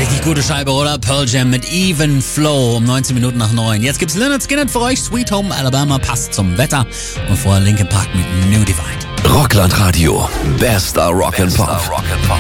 Richtig gute Scheibe, oder? Pearl Jam mit Even Flow um 19 Minuten nach 9. Jetzt gibt's Lynyrd Skynyrd für euch. Sweet Home Alabama passt zum Wetter. Und vorher Linkin Park mit New Divide. Rockland Radio. Bester Rock and Pop.